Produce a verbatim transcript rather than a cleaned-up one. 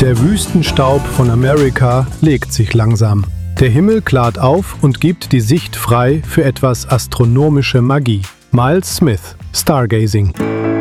Der Wüstenstaub von Amerika legt sich langsam. Der Himmel klart auf und gibt die Sicht frei für etwas astronomische Magie. Miles Smith, Stargazing.